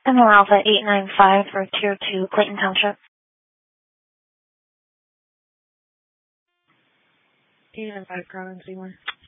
Emerald Alpha 895 for Tier 2, Clayton Township. 895, Garland, Seymour.